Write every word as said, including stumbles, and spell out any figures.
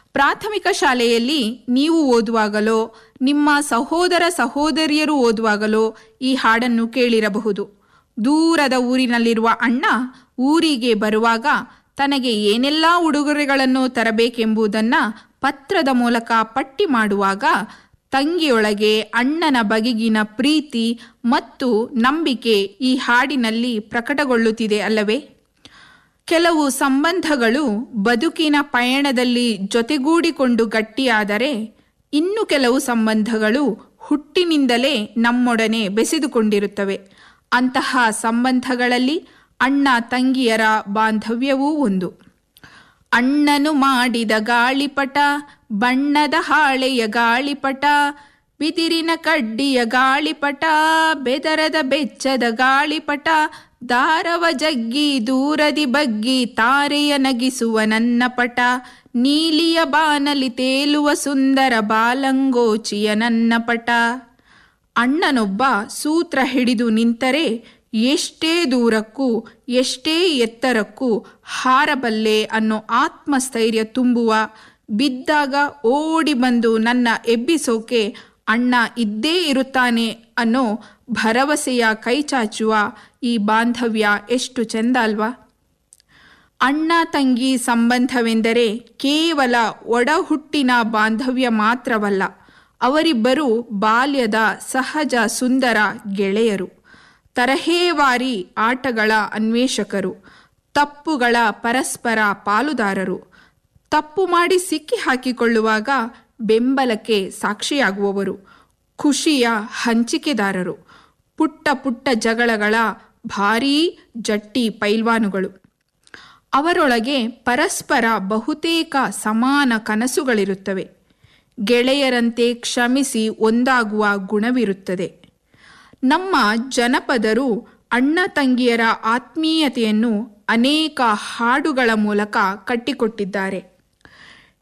ಪ್ರಾಥಮಿಕ ಶಾಲೆಯಲ್ಲಿ ನೀವು ಓದುವಾಗಲೋ ನಿಮ್ಮ ಸಹೋದರ ಸಹೋದರಿಯರು ಓದುವಾಗಲೋ ಈ ಹಾಡನ್ನು ಕೇಳಿರಬಹುದು. ದೂರದ ಊರಿನಲ್ಲಿರುವ ಅಣ್ಣ ಊರಿಗೆ ಬರುವಾಗ ತನಗೆ ಏನೆಲ್ಲ ಉಡುಗೊರೆಗಳನ್ನು ತರಬೇಕೆಂಬುದನ್ನು ಪತ್ರದ ಮೂಲಕ ಪಟ್ಟಿ ಮಾಡುವಾಗ ತಂಗಿಯೊಳಗೆ ಅಣ್ಣನ ಬಗೆಗಿನ ಪ್ರೀತಿ ಮತ್ತು ನಂಬಿಕೆ ಈ ಹಾಡಿನಲ್ಲಿ ಪ್ರಕಟಗೊಳ್ಳುತ್ತಿದೆ ಅಲ್ಲವೇ? ಕೆಲವು ಸಂಬಂಧಗಳು ಬದುಕಿನ ಪಯಣದಲ್ಲಿ ಜೊತೆಗೂಡಿಕೊಂಡು ಗಟ್ಟಿಯಾದರೆ, ಇನ್ನು ಕೆಲವು ಸಂಬಂಧಗಳು ಹುಟ್ಟಿನಿಂದಲೇ ನಮ್ಮೊಡನೆ ಬೆಸೆದುಕೊಂಡಿರುತ್ತವೆ. ಅಂತಹ ಸಂಬಂಧಗಳಲ್ಲಿ ಅಣ್ಣ ತಂಗಿಯರ ಬಾಂಧವ್ಯವೂ ಒಂದು. ಅಣ್ಣನು ಮಾಡಿದ ಗಾಳಿಪಟ, ಬಣ್ಣದ ಹಾಳೆಯ ಗಾಳಿಪಟ, ಬಿದಿರಿನ ಕಡ್ಡಿಯ ಗಾಳಿಪಟ, ಬೆದರದ ಬೆಚ್ಚದ ಗಾಳಿಪಟ, ದಾರವ ಜಗ್ಗಿ ದೂರದಿ ಬಗ್ಗಿ ತಾರೆಯ ನಗಿಸುವ ನನ್ನ ಪಟ, ನೀಲಿಯ ಬಾನಲಿ ತೇಲುವ ಸುಂದರ ಬಾಲಂಗೋಚಿಯ ನನ್ನ ಪಟ. ಅಣ್ಣನೊಬ್ಬ ಸೂತ್ರ ಹಿಡಿದು ನಿಂತರೆ ಎಷ್ಟೇ ದೂರಕ್ಕೂ ಎಷ್ಟೇ ಎತ್ತರಕ್ಕೂ ಹಾರಬಲ್ಲೆ ಅನ್ನೋ ಆತ್ಮಸ್ಥೈರ್ಯ ತುಂಬುವ, ಬಿದ್ದಾಗ ಓಡಿ ಬಂದು ನನ್ನ ಎಬ್ಬಿಸೋಕೆ ಅಣ್ಣ ಇದ್ದೇ ಇರುತ್ತಾನೆ ಅನ್ನೋ ಭರವಸೆಯ ಕೈಚಾಚುವ ಈ ಬಾಂಧವ್ಯ ಎಷ್ಟು ಚೆಂದ ಅಲ್ವಾ? ಅಣ್ಣ ತಂಗಿ ಸಂಬಂಧವೆಂದರೆ ಕೇವಲ ಒಡಹುಟ್ಟಿನ ಬಾಂಧವ್ಯ ಮಾತ್ರವಲ್ಲ, ಅವರಿಬ್ಬರು ಬಾಲ್ಯದ ಸಹಜ ಸುಂದರ ಗೆಳೆಯರು, ತರಹೇವಾರಿ ಆಟಗಳ ಅನ್ವೇಷಕರು, ತಪ್ಪುಗಳ ಪರಸ್ಪರ ಪಾಲುದಾರರು, ತಪ್ಪು ಮಾಡಿ ಸಿಕ್ಕಿ ಹಾಕಿಕೊಳ್ಳುವಾಗ ಬೆಂಬಲಕ್ಕೆ ಸಾಕ್ಷಿಯಾಗುವವರು, ಖುಷಿಯ ಹಂಚಿಕೆದಾರರು, ಪುಟ್ಟ ಪುಟ್ಟ ಜಗಳಗಳ ಭಾರೀ ಜಟ್ಟಿ ಪೈಲ್ವಾನುಗಳು. ಅವರೊಳಗೆ ಪರಸ್ಪರ ಬಹುತೇಕ ಸಮಾನ ಕನಸುಗಳಿರುತ್ತವೆ. ಗೆಳೆಯರಂತೆ ಕ್ಷಮಿಸಿ ಒಂದಾಗುವ ಗುಣವಿರುತ್ತದೆ. ನಮ್ಮ ಜನಪದರು ಅಣ್ಣ ತಂಗಿಯರ ಆತ್ಮೀಯತೆಯನ್ನು ಅನೇಕ ಹಾಡುಗಳ ಮೂಲಕ ಕಟ್ಟಿಕೊಟ್ಟಿದ್ದಾರೆ.